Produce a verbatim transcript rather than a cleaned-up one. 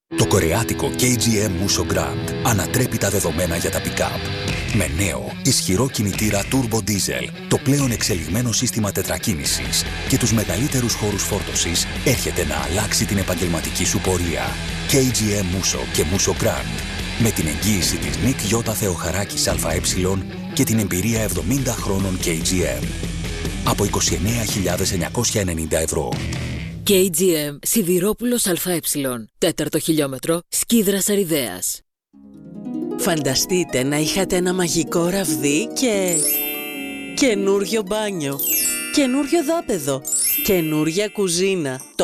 Το κορεάτικο κέι τζι εμ Musso Grand ανατρέπει τα δεδομένα για τα pick-up. Με νέο, ισχυρό κινητήρα Turbo Diesel, το πλέον εξελιγμένο σύστημα τετρακίνησης και τους μεγαλύτερους χώρους φόρτωσης, έρχεται να αλλάξει την επαγγελματική σου πορεία. κέι τζι εμ Musso και Musso Grand. Με την εγγύηση της Νικ Γιώτα Θεοχαράκης ΑΕ και την εμπειρία εβδομήντα χρόνων κέι τζι εμ. Από είκοσι εννέα χιλιάδες εννιακόσια ενενήντα ευρώ. κέι τζι εμ Σιδηρόπουλος ΑΕ. Τέταρτο χιλιόμετρο, Σκίδρας Αριδέας. Φανταστείτε να είχατε ένα μαγικό ραβδί και... καινούριο μπάνιο, καινούριο δάπεδο, καινούρια κουζίνα.